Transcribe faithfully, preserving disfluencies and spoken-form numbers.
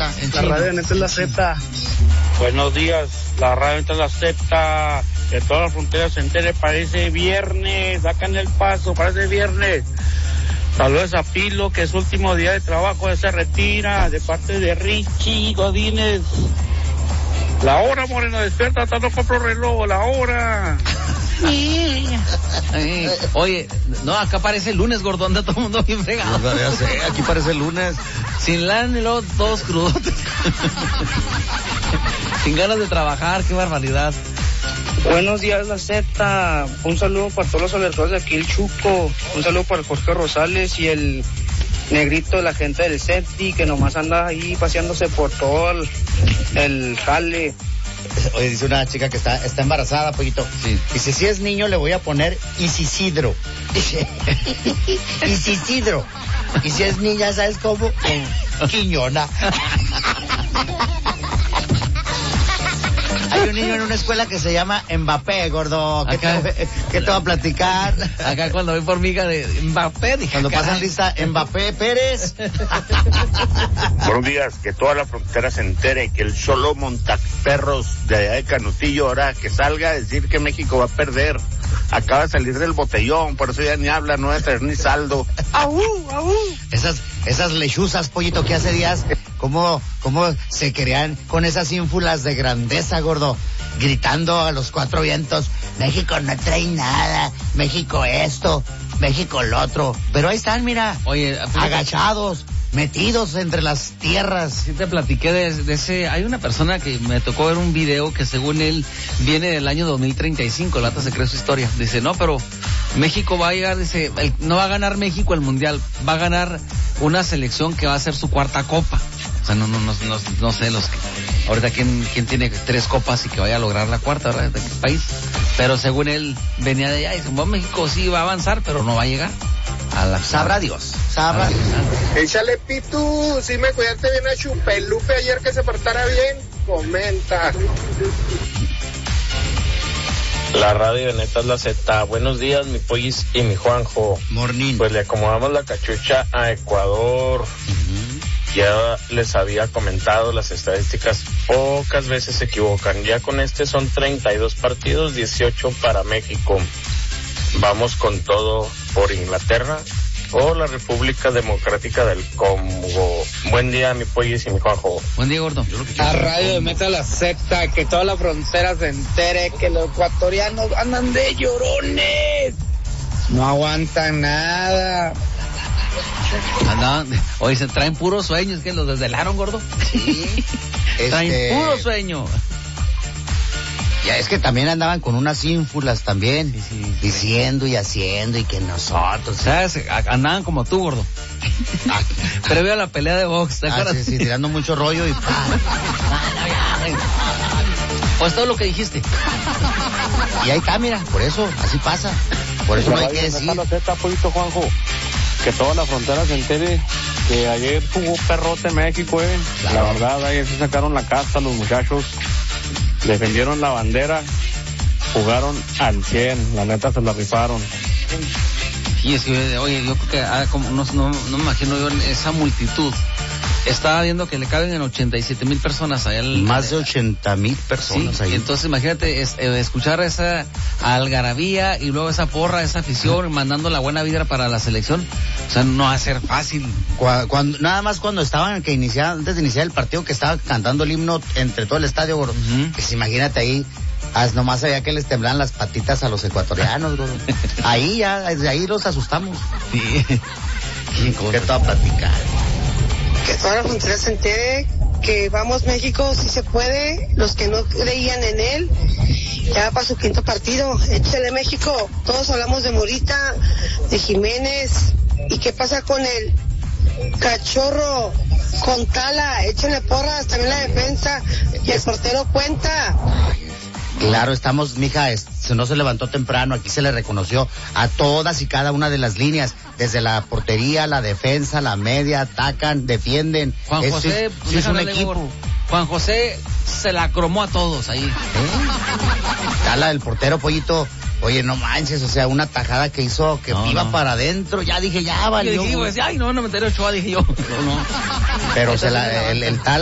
Z, en La chino. radio neta es la Z. Buenos días, la radio neta es la Z. Que todas las fronteras se entere, parece viernes. Sacan el paso, parece viernes. Saludos a Pilo, que es su último día de trabajo, ya se retira, de parte de Richie Godínez. La hora, Moreno, despierta, no compro reloj, la hora. Sí. Oye, no, acá parece el lunes, gordo, anda todo el mundo bien fregado. No, ya sé, aquí parece el lunes. Sin lana y luego todos crudos. Sin ganas de trabajar, qué barbaridad. Buenos días, la Z. Un saludo para todos los alertados de aquí, el Chuco. Un saludo para Jorge Rosales y el negrito de la gente del C E T I, que nomás anda ahí paseándose por todo el, el jale. Oye, dice una chica que está, está embarazada, pollito. Sí. Dice, si es niño le voy a poner Isisidro. Isisidro. Y si es niña, ¿sabes cómo? Quiñona. Hay un niño en una escuela que se llama Mbappé, gordo. ¿Qué, Acá, te, ¿qué te va a platicar? Acá cuando voy por mi hija de Mbappé, dije, Cuando caray. pasan lista Mbappé Pérez. Buenos días, que toda la frontera se entere que el solo montaperros de allá de Canutillo, ahora que salga a decir que México va a perder. Acaba de salir del botellón, por eso ya ni habla, no debe tener ni saldo. ¡Aú, aú! Esas, esas lechuzas, pollito, que hace días, cómo, cómo se crean con esas ínfulas de grandeza, gordo, gritando a los cuatro vientos, México no trae nada, México esto, México lo otro. Pero ahí están, mira, Oye, agachados, metidos entre las tierras. sí te platiqué de, de ese, hay una persona que me tocó ver un video que según él viene del año dos mil treinta y cinco, el vato se cree su historia, dice, no, pero México va a llegar, dice, el, no va a ganar México el mundial, va a ganar una selección que va a ser su cuarta copa. O sea, no, no, no, no, no sé los que, ahorita quién, quién tiene tres copas y que vaya a lograr la cuarta, ¿verdad? ¿De qué país? Pero según él venía de allá y dice, bueno, México sí va a avanzar, pero no va a llegar. A la, Sabrá Dios, sabrá Dios. Échale, Pitu, si me cuidaste bien a Chupelupe ayer que se portara bien, comenta. La radio neta es la Z. Buenos días, mi Pollis y mi Juanjo. Morning. Pues le acomodamos la cachucha a Ecuador. Uh-huh. Ya les había comentado, las estadísticas pocas veces se equivocan. Ya con este son treinta y dos partidos, dieciocho para México. Vamos con todo por Inglaterra o la República Democrática del Congo. Buen día, mi Pollis y mi Juanjo. Buen día, gordo. La radio de Meta la Z, que toda la frontera se entere que los ecuatorianos andan de llorones. No aguantan nada. Andaban, oye, se traen puros sueños, que los desvelaron, gordo. Sí. Traen Este, puro sueño. Ya es que también andaban con unas ínfulas también, Sí, sí, sí. diciendo y haciendo y que nosotros. ¿Sabes? Andaban como tú, gordo. Previo a la pelea de box, ¿te Ah, acuerdas? sí, sí, tirando mucho rollo y ¡pah! Pues todo lo que dijiste. Y ahí está, mira, por eso, así pasa. Por eso no hay que decir. La Z, Pollito, Juanjo. Que toda la frontera se entere que ayer jugó perrote México, eh. Claro. La verdad, ayer se sacaron la casta los muchachos. Defendieron la bandera, jugaron al cien, la neta se la rifaron. Y es que, oye, yo creo que ah, como, no, no, no me imagino yo esa multitud. Estaba viendo que le caben en ochenta y siete mil personas allá. El, Más de ochenta mil sí, personas ahí. y entonces imagínate es, eh, escuchar esa algarabía y luego esa porra, esa afición, mandando la buena vibra para la selección. O sea, no va a ser fácil. Cuando, cuando, nada más cuando estaban, que iniciaban, antes de iniciar el partido, que estaba cantando el himno entre todo el estadio, gordo. Uh-huh. Pues imagínate ahí, as, nomás sabía que les temblaban las patitas a los ecuatorianos, gordo. Ahí ya, desde ahí los asustamos. Sí. Qué cosa. ¿Qué te va a platicar? Que toda la frontera se entere que vamos México si se puede, los que no creían en él, ya para su quinto partido, échale México, todos hablamos de Morita, de Jiménez, ¿y qué pasa con el Cachorro, con Tala? Échenle porras, también la defensa, y el portero cuenta. Claro, estamos, mija, es, no se levantó temprano, aquí se le reconoció a todas y cada una de las líneas, desde la portería, la defensa, la media, atacan, defienden. Juan es, José, sí, sí es un déjame equipo. leer, Juan José se la cromó a todos ahí. ¿Eh? Tala del portero, Pollito. Oye, no manches, o sea, una tajada que hizo que No, iba no. para adentro, ya dije, ya Yo valió. dije, pues, ay, no, noventa y ocho, dije yo. No, no. Pero se la, el, el Tala